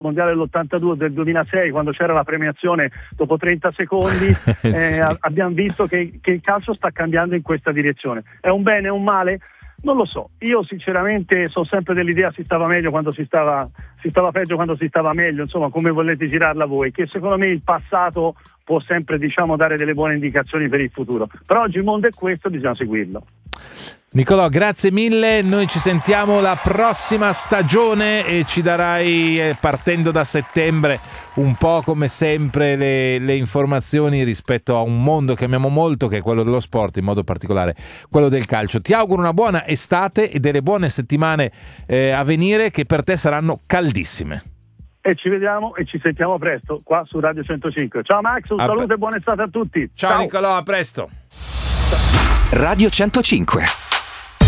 mondiale dell'82, del 2006, quando c'era la premiazione dopo 30 secondi, Sì. abbiamo visto che il calcio sta cambiando in questa direzione. È un bene, è un male? Non lo so, io sinceramente sono sempre dell'idea si stava meglio quando si stava peggio quando si stava meglio, insomma, come volete girarla voi, che secondo me il passato può sempre, diciamo, dare delle buone indicazioni per il futuro, però oggi il mondo è questo, bisogna seguirlo. Nicolò, grazie mille, noi ci sentiamo la prossima stagione e ci darai, partendo da settembre, un po' come sempre le informazioni rispetto a un mondo che amiamo molto, che è quello dello sport, in modo particolare quello del calcio. Ti auguro una buona estate e delle buone settimane a venire, che per te saranno caldissime. E ci vediamo e ci sentiamo presto qua su Radio 105. Ciao Max, un saluto e buona estate a tutti. Ciao Nicolò, a presto. Radio 105.